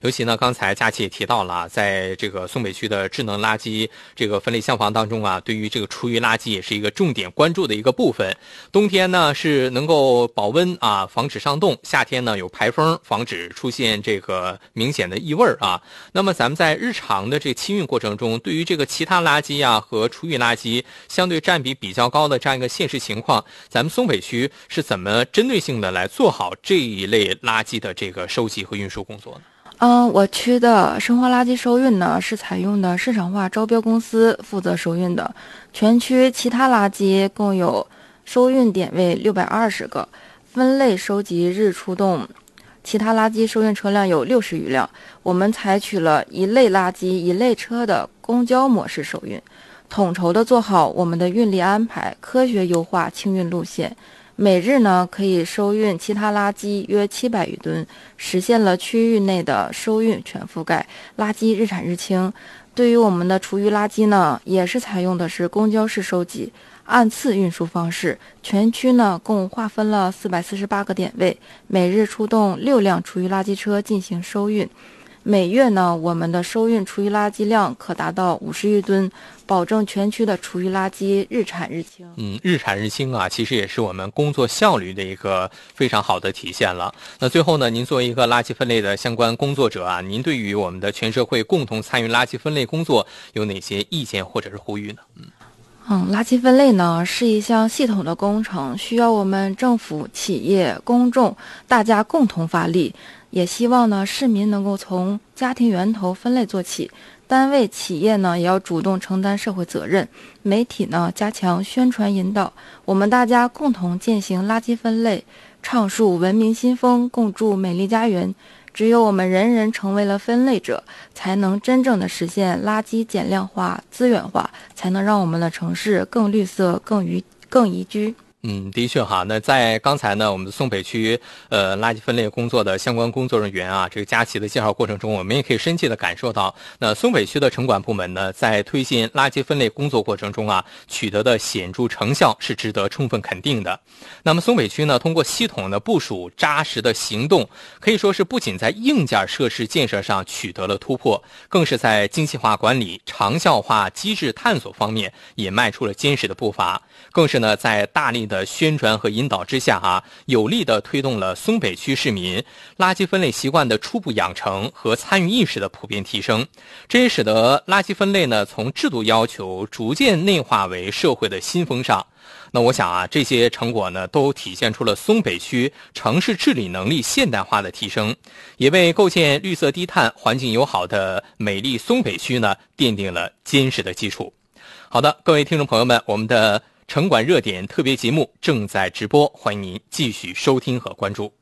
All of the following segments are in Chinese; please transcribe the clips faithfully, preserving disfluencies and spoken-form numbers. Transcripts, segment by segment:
尤其呢，刚才佳琪也提到了，在这个松北区的智能垃圾这个分类箱房当中啊，对于这个厨余垃圾也是一个重点关注的一个部分。冬天呢是能够保温啊，防止上冻；夏天呢有排风，防止出现这个明显的异味啊。那么咱们在日常的这个清运过程中，对于这个其他垃圾啊和厨余垃圾相对占比比较高的这样一个现实情况，咱们松北区是怎么针对性的来做好这一类垃圾的这个收集和运输工作呢？ 嗯，我区的生活垃圾收运呢是采用的市场化招标公司负责收运的，全区其他垃圾共有收运点位六百二十个，分类收集日出动其他垃圾收运车辆有六十余辆。我们采取了一类垃圾一类车的公交模式收运，统筹的做好我们的运力安排，科学优化清运路线。每日呢可以收运其他垃圾约七百余吨，实现了区域内的收运全覆盖，垃圾日产日清。对于我们的厨余垃圾呢，也是采用的是公交式收集，按次运输方式。全区呢共划分了四百四十八个点位，每日出动六辆厨余垃圾车进行收运。每月呢，我们的收运厨余垃圾量可达到五十余吨，保证全区的厨余垃圾日产日清。 嗯，日产日清啊，其实也是我们工作效率的一个非常好的体现了。那最后呢，您作为一个垃圾分类的相关工作者啊，您对于我们的全社会共同参与垃圾分类工作有哪些意见或者是呼吁呢？嗯。 嗯，垃圾分类呢是一项系统的工程，需要我们政府、企业、公众大家共同发力。也希望呢市民能够从家庭源头分类做起，单位、企业呢也要主动承担社会责任，媒体呢加强宣传引导，我们大家共同践行垃圾分类，倡树文明新风，共筑美丽家园。只有我们人人成为了分类者，才能真正的实现垃圾减量化、资源化，才能让我们的城市更绿色、更宜更宜居。 嗯，的确哈。那在刚才呢，我们的松北区呃垃圾分类工作的相关工作人员啊，这个佳琪的介绍过程中，我们也可以深切的感受到，那松北区的城管部门呢，在推进垃圾分类工作过程中啊，取得的显著成效是值得充分肯定的。那么松北区呢，通过系统的部署、扎实的行动，可以说是不仅在硬件设施建设上取得了突破，更是在精细化管理、长效化机制探索方面也迈出了坚实的步伐，更是呢在大力的的宣传和引导之下啊，有力地推动了松北区市民垃圾分类习惯的初步养成和参与意识的普遍提升。这也使得垃圾分类呢从制度要求逐渐内化为社会的新风尚。那我想啊，这些成果呢都体现出了松北区城市治理能力现代化的提升，也为构建绿色低碳、环境友好的美丽松北区呢奠定了坚实的基础。好的，各位听众朋友们，我们的城管热点特别节目正在直播，欢迎您继续收听和关注。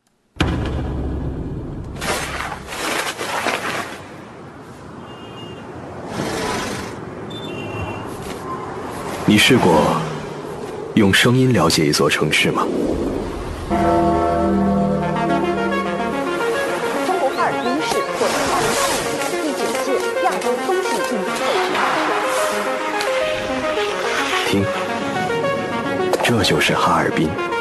你试过用声音了解一座城市吗？ 中国哈尔滨市获得二零二五年第九届亚洲冬季运动会。 听，这就是哈尔滨。